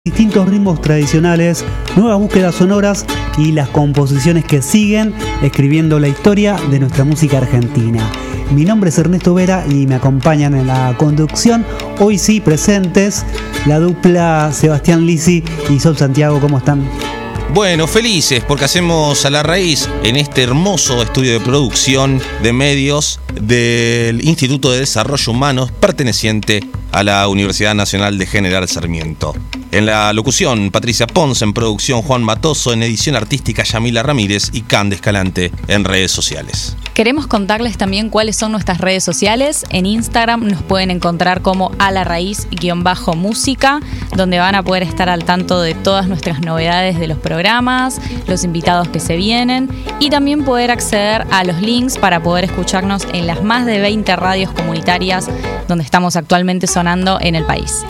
Distintos ritmos tradicionales, nuevas búsquedas sonoras y las composiciones que siguen escribiendo la historia de nuestra música argentina. Mi nombre es Ernesto Vera y me acompañan en la conducción, hoy sí presentes, la dupla Sebastián Lisi y Sol Santiago. ¿Cómo están? Bueno, felices porque hacemos A la Raíz en este hermoso estudio de producción de medios del Instituto de Desarrollo Humano perteneciente a la Universidad Nacional de General Sarmiento. En la locución, Patricia Ponce; en producción, Juan Matoso; en edición artística, Yamila Ramírez; y Cande Escalante en redes sociales. Queremos contarles también cuáles son nuestras redes sociales. En Instagram nos pueden encontrar como A la Raíz_música, donde van a poder estar al tanto de todas nuestras novedades de los programas, los invitados que se vienen, y también poder acceder a los links para poder escucharnos en las más de 20 radios comunitarias donde estamos actualmente sonando en el país.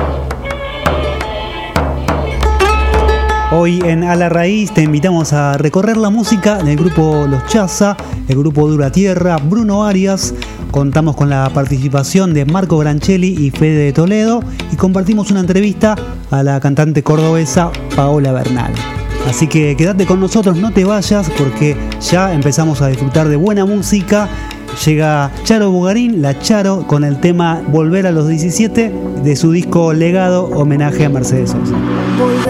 Hoy en A la Raíz te invitamos a recorrer la música del grupo Los Chaza, el grupo Dura Tierra, Bruno Arias. Contamos con la participación de Marco Granchelli y Fede de Toledo y compartimos una entrevista a la cantante cordobesa Paola Bernal. Así que quédate con nosotros, no te vayas, porque ya empezamos a disfrutar de buena música. Llega Charo Bugarín, la Charo, con el tema Volver a los 17 de su disco Legado, homenaje a Mercedes Sosa.